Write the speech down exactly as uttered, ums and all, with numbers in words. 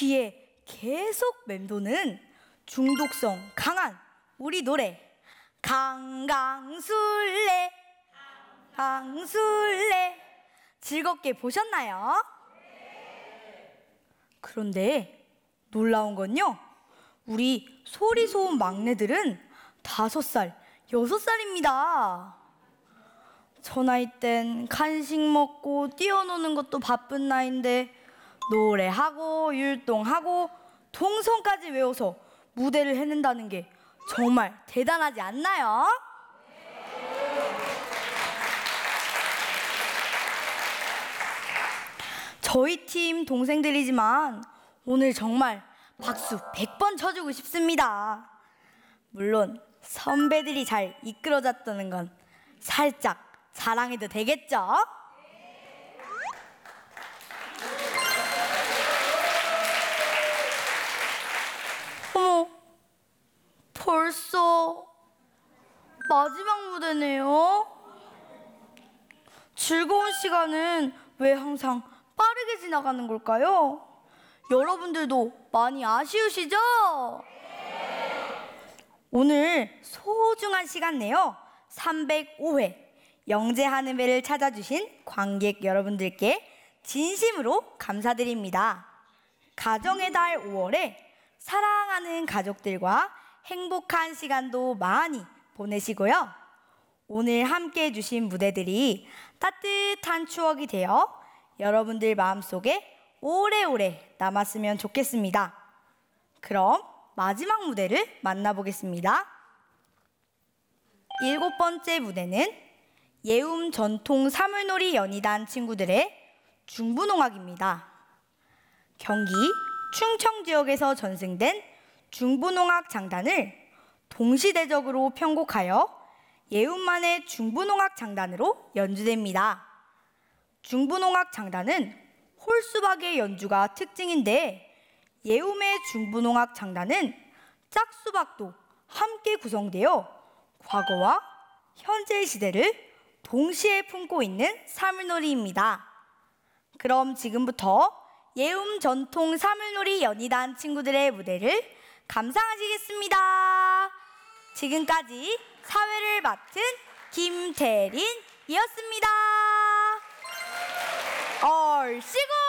귀에 계속 맴도는 중독성 강한 우리 노래 강강술래 강술래 즐겁게 보셨나요? 그런데 놀라운 건요, 우리 소리 소은 막내들은 다섯 살, 여섯 살입니다. 저 나이 땐 간식 먹고 뛰어노는 것도 바쁜 나이인데 노래하고 율동하고 동성까지 외워서 무대를 해낸다는 게 정말 대단하지 않나요? 저희 팀 동생들이지만 오늘 정말 박수 백 번 쳐주고 싶습니다. 물론 선배들이 잘 이끌어졌다는 건 살짝 자랑해도 되겠죠? 어머, 벌써 마지막 무대네요. 즐거운 시간은 왜 항상 빠르게 지나가는 걸까요? 여러분들도 많이 아쉬우시죠? 오늘 소중한 시간 내요 삼백오 회 영재하는 배를 찾아주신 관객 여러분들께 진심으로 감사드립니다. 가정의 달 오월에 사랑하는 가족들과 행복한 시간도 많이 보내시고요. 오늘 함께 해주신 무대들이 따뜻한 추억이 되어 여러분들 마음속에 오래오래 남았으면 좋겠습니다. 그럼 마지막 무대를 만나보겠습니다. 일곱 번째 무대는 예움 전통 사물놀이 연희단 친구들의 중부농악입니다. 경기 충청 지역에서 전승된 중부농악 장단을 동시대적으로 편곡하여 예움만의 중부농악 장단으로 연주됩니다. 중부농악 장단은 홀수박의 연주가 특징인데 예움의 중부농악 장단은 짝수박도 함께 구성되어 과거와 현재 시대를 동시에 품고 있는 사물놀이입니다. 그럼 지금부터 예움 전통 사물놀이 연희단 친구들의 무대를 감상하시겠습니다. 지금까지 사회를 맡은 김태린이었습니다. 얼씨구!